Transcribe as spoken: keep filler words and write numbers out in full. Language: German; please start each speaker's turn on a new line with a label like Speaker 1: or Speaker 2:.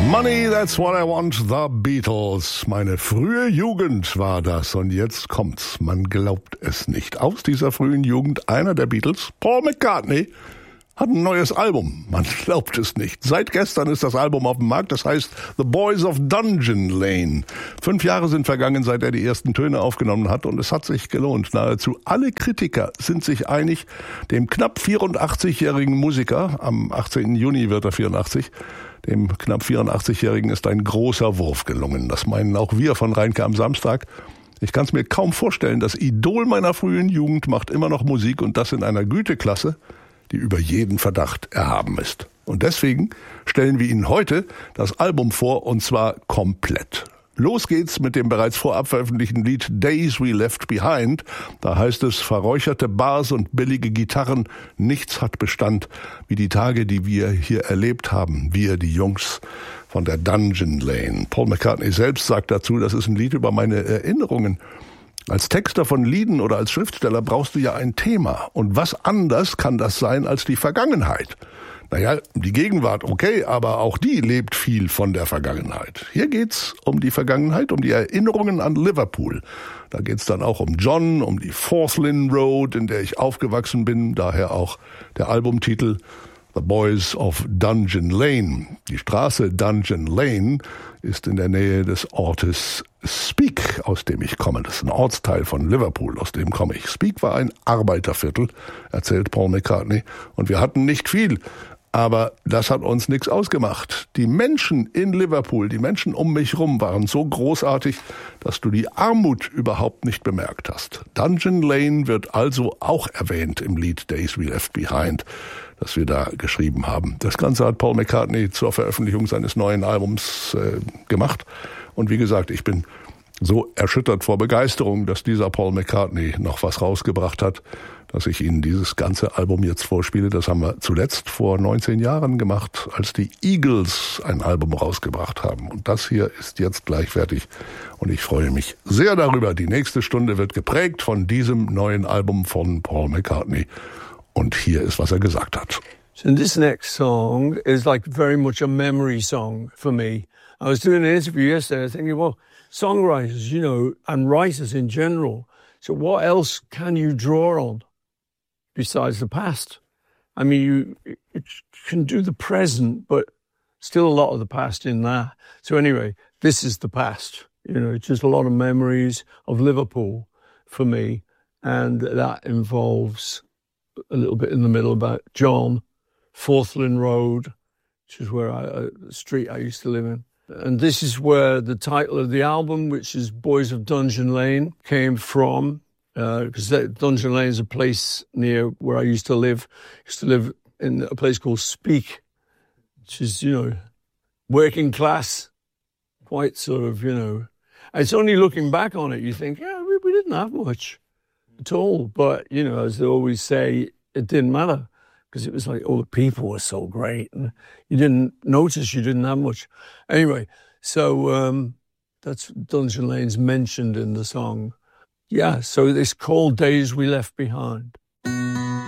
Speaker 1: Money, that's what I want, the Beatles. Meine frühe Jugend war das und jetzt kommt's. Man glaubt es nicht. Aus dieser frühen Jugend einer der Beatles, Paul McCartney, hat ein neues Album. Man glaubt es nicht. Seit gestern ist das Album auf dem Markt. Das heißt The Boys of Dungeon Lane. Fünf Jahre sind vergangen, seit er die ersten Töne aufgenommen hat und es hat sich gelohnt. Nahezu alle Kritiker sind sich einig, dem knapp vierundachtzigjährigen Musiker, am achtzehnten Juni wird er vierundachtzig, dem knapp vierundachtzigjährigen ist ein großer Wurf gelungen. Das meinen auch wir von Reinke am Samstag. Ich kann es mir kaum vorstellen, das Idol meiner frühen Jugend macht immer noch Musik und das in einer Güteklasse, die über jeden Verdacht erhaben ist. Und deswegen stellen wir Ihnen heute das Album vor, und zwar komplett. Los geht's mit dem bereits vorab veröffentlichten Lied Days We Left Behind. Da heißt es, verräucherte Bars und billige Gitarren, nichts hat Bestand, wie die Tage, die wir hier erlebt haben, wir, die Jungs von der Dungeon Lane. Paul McCartney selbst sagt dazu, das ist ein Lied über meine Erinnerungen. Als Texter von Lieden oder als Schriftsteller brauchst du ja ein Thema. Und was anders kann das sein als die Vergangenheit? Naja, die Gegenwart, okay, aber auch die lebt viel von der Vergangenheit. Hier geht's um die Vergangenheit, um die Erinnerungen an Liverpool. Da geht's dann auch um John, um die Forthlin Road, in der ich aufgewachsen bin, daher auch der Albumtitel The Boys of Dungeon Lane. Die Straße Dungeon Lane ist in der Nähe des Ortes Speke, aus dem ich komme. Das ist ein Ortsteil von Liverpool, aus dem komme ich. Speke war ein Arbeiterviertel, erzählt Paul McCartney. Und wir hatten nicht viel, aber das hat uns nichts ausgemacht. Die Menschen in Liverpool, die Menschen um mich rum waren so großartig, dass du die Armut überhaupt nicht bemerkt hast. Dungeon Lane wird also auch erwähnt im Lied Days We Left Behind, das wir da geschrieben haben. Das Ganze hat Paul McCartney zur Veröffentlichung seines neuen Albums äh, gemacht. Und wie gesagt, ich bin so erschüttert vor Begeisterung, dass dieser Paul McCartney noch was rausgebracht hat, dass ich Ihnen dieses ganze Album jetzt vorspiele. Das haben wir zuletzt vor neunzehn Jahren gemacht, als die Eagles ein Album rausgebracht haben. Und das hier ist jetzt gleich fertig. Und ich freue mich sehr darüber. Die nächste Stunde wird geprägt von diesem neuen Album von Paul McCartney. Und hier ist, was er gesagt hat.
Speaker 2: So this next song is like very much a memory song for me. I was doing an interview yesterday, I was thinking, well, songwriters, you know, and writers in general, so what else can you draw on besides the past? I mean, you, you can do the present, but still a lot of the past in there. So anyway, this is the past. You know, it's just a lot of memories of Liverpool for me, and that involves a little bit in the middle about John, Forthlin Road, which is where I, uh, the street I used to live in. And this is where the title of the album, which is Boys of Dungeon Lane, came from. Because uh, Dungeon Lane is a place near where I used to live. I used to live in a place called Speke, which is, you know, working class, quite sort of, you know. It's only looking back on it, you think, yeah, we, we didn't have much at all. But, you know, as they always say, it didn't matter. Because it was like, oh, the people were so great. And you didn't notice you didn't have much. Anyway, so um, that's Dungeon Lane's mentioned in the song. Yeah, so it's called Days We Left Behind.